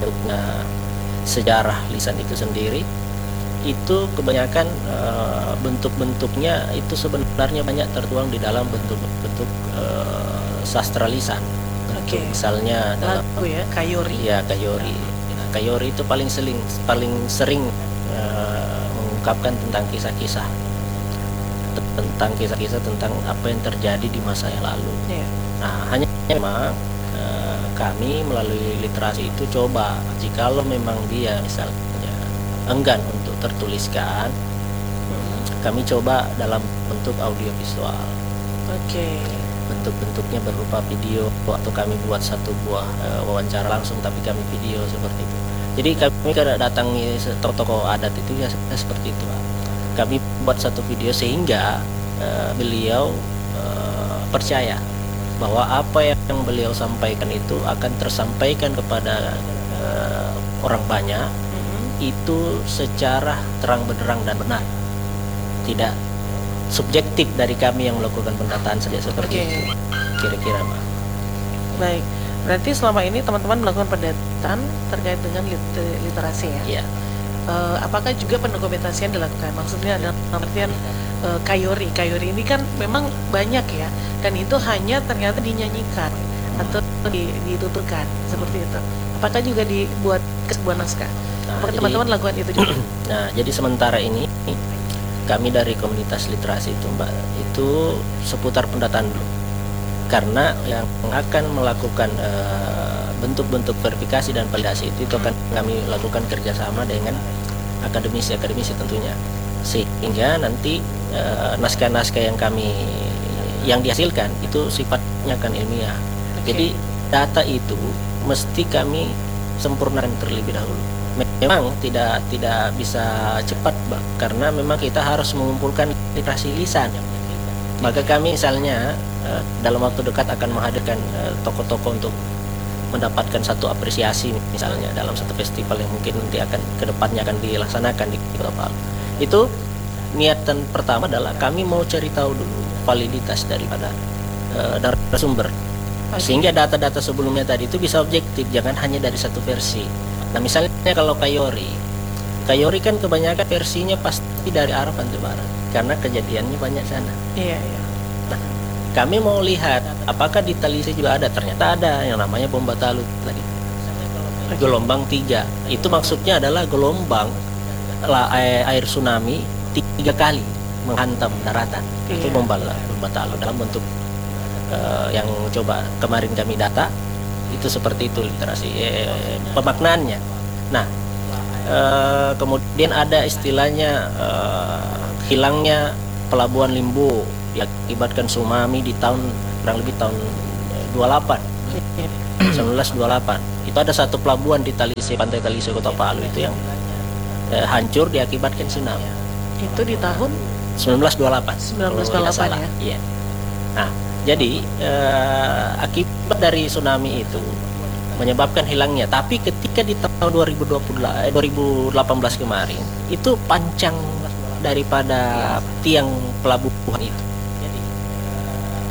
sejarah lisan itu sendiri, itu kebanyakan bentuk-bentuknya itu sebenarnya banyak tertuang di dalam bentuk-bentuk sastra lisan. Misalnya dalam lagu ya, Kayori. Ya, Kayori. Nah, Kayori itu paling sering mengungkapkan tentang kisah-kisah tentang apa yang terjadi di masa yang lalu. Nah, hanya memang kami melalui literasi itu coba, jikalau memang dia misalnya enggan untuk tertuliskan, kami coba dalam bentuk audiovisual. Bentuk-bentuknya berupa video, atau kami buat satu buah wawancara langsung tapi kami video seperti itu. Jadi kami kada datangi tokoh adat itu ya seperti itu, Pak. Kami buat satu video sehingga beliau percaya bahwa apa yang beliau sampaikan itu akan tersampaikan kepada orang banyak, itu secara terang benderang dan benar, tidak subjektif dari kami yang melakukan pendataan saja seperti itu, kira-kira, Mbak. Baik, berarti selama ini teman-teman melakukan pendataan terkait dengan literasi ya? Iya. Apakah juga pendokumentasian dilakukan? Maksudnya dalam artian Kayori ini kan memang banyak ya, dan itu hanya ternyata dinyanyikan atau dituturkan seperti itu. Apakah juga dibuat sebuah naskah? Apakah teman-teman lakukan itu juga? Nah, jadi sementara ini kami dari komunitas literasi itu, Mbak, itu seputar pendataan dulu. Karena yang akan melakukan bentuk-bentuk verifikasi dan validasi itu akan kami lakukan kerjasama dengan akademisi tentunya, sehingga nanti naskah-naskah yang dihasilkan itu sifatnya akan ilmiah. Jadi data itu mesti kami sempurnakan terlebih dahulu. Memang tidak bisa cepat, Mbak, karena memang kita harus mengumpulkan literasi lisan. Maka kami misalnya dalam waktu dekat akan menghadirkan tokoh-tokoh untuk mendapatkan satu apresiasi misalnya dalam satu festival yang mungkin nanti akan kedepannya akan dilaksanakan di Kota Palu. Itu niatan pertama adalah kami mau cari tahu dulu validitas daripada narasumber, sehingga data-data sebelumnya tadi itu bisa objektif, jangan hanya dari satu versi. Nah, misalnya kalau Kayori kan kebanyakan versinya pasti dari arah pantai barat karena kejadiannya banyak sana. Iya. Nah, kami mau lihat apakah di Talise juga ada. Ternyata ada yang namanya bom Batalu tadi. Gelombang 3. Itu maksudnya adalah gelombang air tsunami 3 kali menghantam daratan. Itu bom Batalu dalam bentuk yang coba kemarin kami data itu seperti itu literasi pemaknaannya. Nah, kemudian ada istilahnya hilangnya pelabuhan Limbo diakibatkan tsunami di kurang lebih tahun 1928. Itu ada satu pelabuhan di Talise, pantai Talise Kota Palu itu yang hancur diakibatkan tsunami. Itu di tahun 1928 ya. Iya. Nah, jadi akibat dari tsunami itu menyebabkan hilangnya. Tapi ketika di tahun 2018 kemarin itu pancang daripada tiang pelabuhan itu